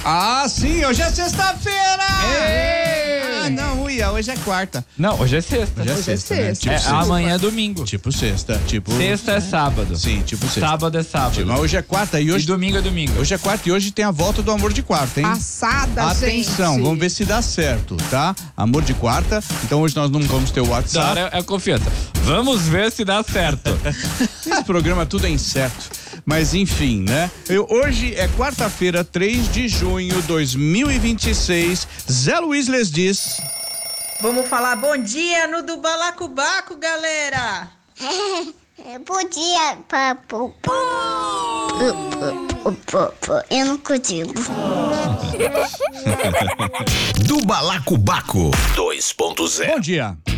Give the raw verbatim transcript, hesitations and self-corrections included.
Ah, sim, hoje é sexta-feira! Ei! Ah, não, Uia, hoje é quarta. Não, hoje é sexta. Hoje é Hoje é sexta, né? sexta. Tipo É, sexta. amanhã é domingo. Tipo sexta, tipo... Sexta é sábado. Sim, tipo sexta. Sábado é sábado. Mas hoje é quarta e E hoje... domingo é domingo. Hoje é quarta e hoje tem a volta do amor de quarta, hein? Passada, Atenção, gente. vamos ver se dá certo, tá? Amor de quarta, então hoje nós não vamos ter o Da WhatsApp. hora é a confiança. Vamos ver se dá certo. Esse programa tudo é incerto. Mas enfim, né? Eu, hoje é quarta-feira, três de junho de dois mil e vinte e seis. Zé Luiz les diz. Vamos falar bom dia no do Balacobaco, galera! Bom dia, papo. Eu não consigo. Do Balacobaco dois ponto zero. Bom dia.